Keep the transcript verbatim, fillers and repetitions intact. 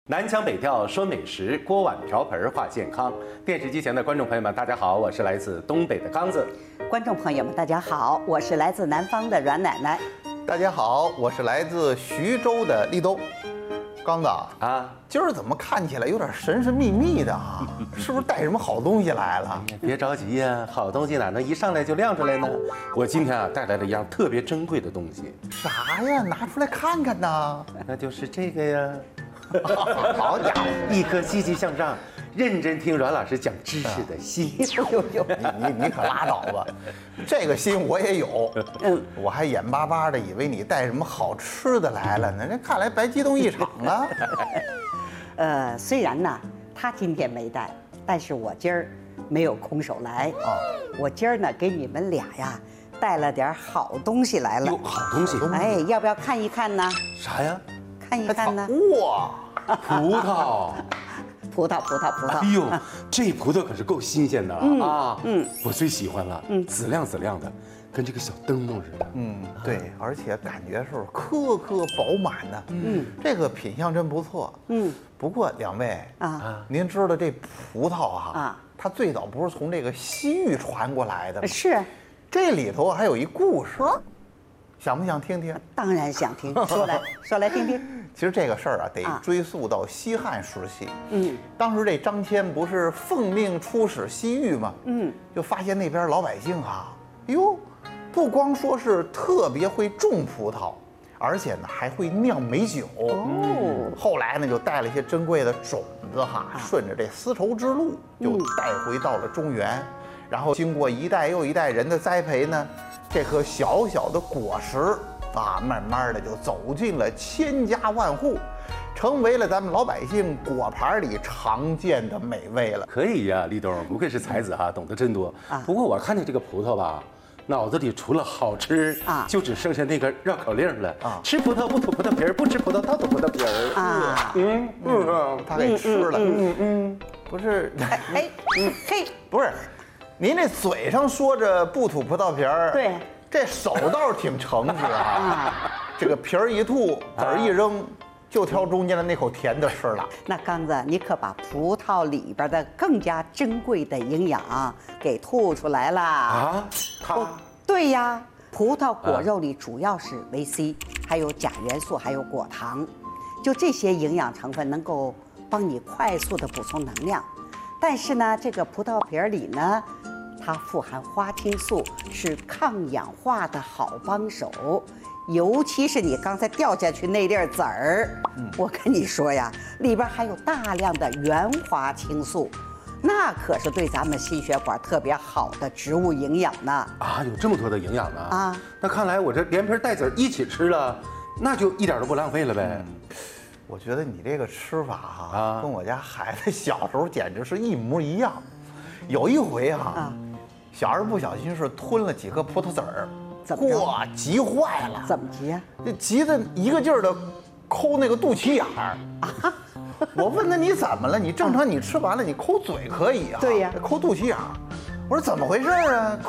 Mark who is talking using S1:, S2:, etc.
S1: 南腔北调说美食，锅碗瓢盆话健康。电视机前的观众朋友们，大家好，我是来自东北的刚子。
S2: 观众朋友们，大家好，我是来自南方的阮奶奶。
S3: 大家好，我是来自徐州的立冬。刚子
S1: 啊，
S3: 今儿怎么看起来有点神神秘秘的啊？是不是带什么好东西来了？
S1: 别着急呀，好东西哪能一上来就亮出来呢？我今天啊带来了一样特别珍贵的东西。
S3: 啥呀？拿出来看看呐！
S1: 那就是这个呀。
S3: 好家伙，
S1: 一颗积极向上、认真听阮老师讲知识的心。
S2: 有有，
S3: 你你你可拉倒吧！这个心我也有，嗯，我还眼巴巴的以为你带什么好吃的来了呢，这看来白激动一场啊！
S2: 呃，虽然呢他今天没带，但是我今儿没有空手来啊。我今儿呢给你们俩呀带了点好东西来了。
S1: 有好东西？
S2: 哎，要不要看一看呢？
S1: 啥呀？
S2: 看一看呢？
S3: 哇，
S1: 葡萄。
S2: 葡萄，葡萄，葡萄！
S1: 哎呦，这葡萄可是够新鲜的了、嗯、啊！嗯，我最喜欢了，嗯，紫亮紫亮的，跟这个小灯笼似的。
S3: 嗯，对，而且感觉是颗颗饱满的。嗯，这个品相真不错。嗯，不过两位啊，您知道这葡萄哈啊，它最早不是从这个西域传过来的吗？
S2: 是，
S3: 这里头还有一故事，想不想听听？
S2: 当然想听，说来说来听听。
S3: 其实这个事儿啊，得追溯到西汉时期。嗯，当时这张骞不是奉命出使西域吗？嗯，就发现那边老百姓啊，哟，不光说是特别会种葡萄，而且呢还会酿美酒。哦，后来呢就带了一些珍贵的种子哈，顺着这丝绸之路就带回到了中原，然后经过一代又一代人的栽培呢，这颗小小的果实啊，慢慢的就走进了千家万户，成为了咱们老百姓果盘里常见的美味了。
S1: 可以呀、啊，立冬，不愧是才子哈、啊，懂得真多。啊、不过我看见这个葡萄吧，脑子里除了好吃啊，就只剩下那个绕口令了啊：吃葡萄不吐葡萄皮儿，不吃葡萄倒吐葡萄皮儿啊。嗯
S3: 嗯，他给吃了。嗯嗯，不是，
S2: 哎哎，嘿，
S3: 不是，您这嘴上说着不吐葡萄皮儿，
S2: 对。
S3: 这手倒是挺诚实啊，这个皮儿一吐，籽儿一扔，就挑中间的那口甜的吃了。
S2: 那刚子，你可把葡萄里边的更加珍贵的营养给吐出来了啊！
S1: 它
S2: 对呀，葡萄果肉里主要是维 C， 还有钾元素，还有果糖，就这些营养成分能够帮你快速的补充能量。但是呢，这个葡萄皮儿里呢，它富含花青素，是抗氧化的好帮手，尤其是你刚才掉下去那粒籽儿，嗯、我跟你说呀，里边含有大量的原花青素，那可是对咱们心血管特别好的植物营养呢。
S1: 啊，有这么多的营养呢啊！那看来我这连皮带籽一起吃了，那就一点都不浪费了呗。嗯、
S3: 我觉得你这个吃法哈、啊，啊、跟我家孩子小时候简直是一模一样。有一回哈、啊。啊小孩不小心是吞了几颗葡萄籽儿，哇，急坏了！
S2: 怎么急啊？
S3: 就急得一个劲儿的抠那个肚脐眼儿啊！我问他你怎么了？你正常你吃完了你抠嘴可以啊？
S2: 对呀，
S3: 抠肚脐眼儿。我说怎么回事啊？